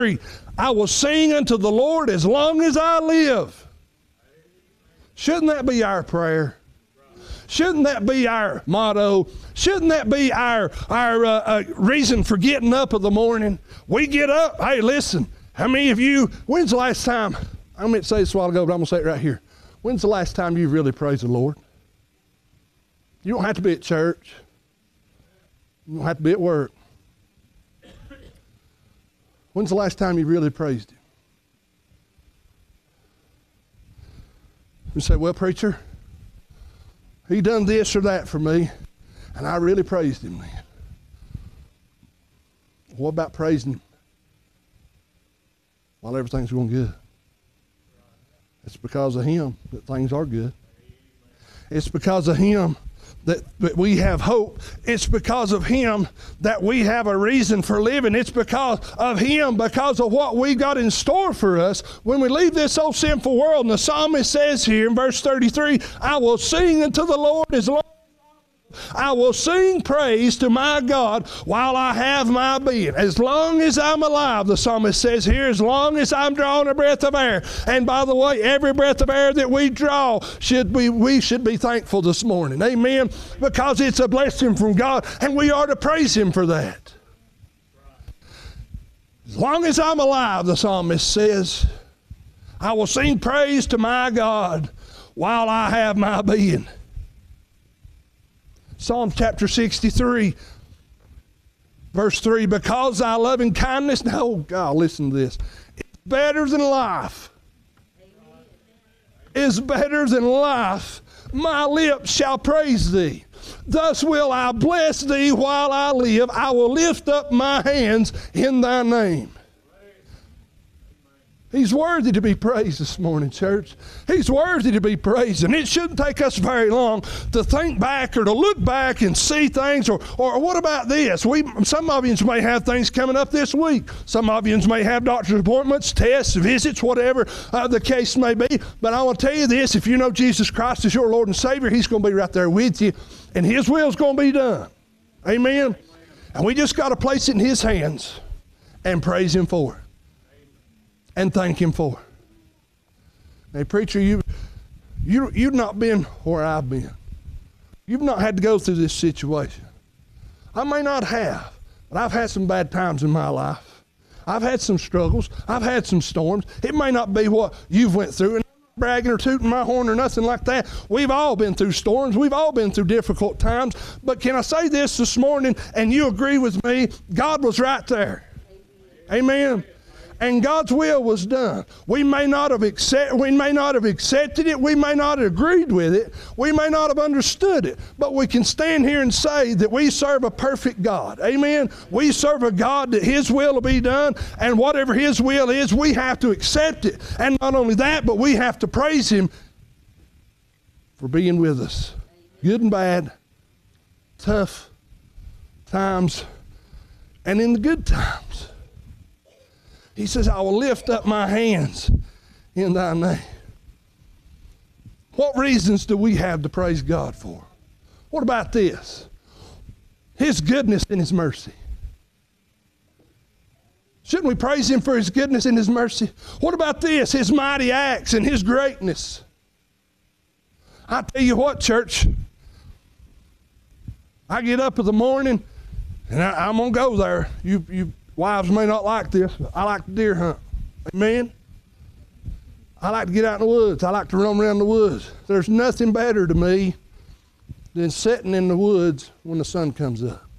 I will sing unto the Lord as long as I live. Shouldn't that be our prayer? Shouldn't that be our motto? Shouldn't that be our reason for getting up in the morning? We get up. Hey, listen, how many of you, when's the last time, I meant to say this a while ago, but I'm going to say it right here. When's the last time you really praised the Lord? You don't have to be at church. You don't have to be at work. When's the last time you really praised Him? You say, well, preacher, He done this or that for me, and I really praised Him then. What about praising Him while everything's going good? It's because of Him that things are good. It's because of Him that we have hope. It's because of Him that we have a reason for living. It's because of Him, because of what we got in store for us when we leave this old sinful world. And the psalmist says here in verse 33, I will sing unto the Lord as long I will sing praise to my God while I have my being. As long as I'm alive, the psalmist says here, as long as I'm drawing a breath of air. And by the way, every breath of air that we draw, we should be thankful this morning. Amen? Because it's a blessing from God, and we are to praise Him for that. As long as I'm alive, the psalmist says, I will sing praise to my God while I have my being. Psalm chapter 63, verse 3, because thy loving kindness, oh God, listen to this, it's better than life. Is better than life. My lips shall praise thee. Thus will I bless thee while I live. I will lift up my hands in thy name. He's worthy to be praised this morning, church. He's worthy to be praised. And it shouldn't take us very long to think back or to look back and see things. Or what about this? Some of you may have things coming up this week. Some of you may have doctor's appointments, tests, visits, whatever the case may be. But I want to tell you this, if you know Jesus Christ as your Lord and Savior, He's going to be right there with you. And His will is going to be done. Amen? And we just got to place it in His hands and praise Him for it. And thank Him for it. Hey, preacher, you've not been where I've been. You've not had to go through this situation. I may not have, but I've had some bad times in my life. I've had some struggles. I've had some storms. It may not be what you've went through, and I'm not bragging or tooting my horn or nothing like that. We've all been through storms. We've all been through difficult times. But can I say this morning, and you agree with me, God was right there. Amen. And God's will was done. We may not have accepted it. We may not have agreed with it. We may not have understood it. But we can stand here and say that we serve a perfect God. Amen? We serve a God that His will be done. And whatever His will is, we have to accept it. And not only that, but we have to praise Him for being with us. Good and bad. Tough times. And in the good times. He says, I will lift up my hands in thy name. What reasons do we have to praise God for? What about this? His goodness and His mercy. Shouldn't we praise Him for His goodness and His mercy? What about this? His mighty acts and His greatness. I tell you what, church. I get up in the morning and I'm going to go there. You wives may not like this, but I like to deer hunt. Amen? I like to get out in the woods. I like to roam around the woods. There's nothing better to me than sitting in the woods when the sun comes up.